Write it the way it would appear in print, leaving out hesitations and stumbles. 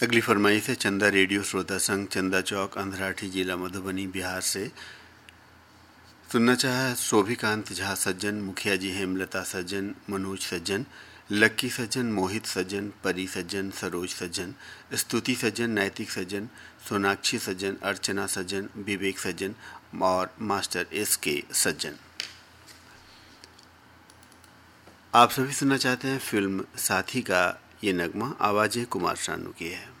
अगली फरमाइश है चंदा रेडियो श्रोता संघ, चंदा चौक, अंधराठी, जिला मधुबनी, बिहार से। सुनना चाहा शोभिकांत झा सज्जन, मुखिया जी हेमलता सज्जन, मनोज सज्जन, लक्की सज्जन, मोहित सज्जन, परी सज्जन, सरोज सज्जन, स्तुति सज्जन, नैतिक सज्जन, सोनाक्षी सज्जन, अर्चना सज्जन, विवेक सज्जन और मास्टर SK सज्जन। आप सभी सुनना चाहते हैं फिल्म साथी का ये नगमा, आवाज़ें कुमार शानू की है।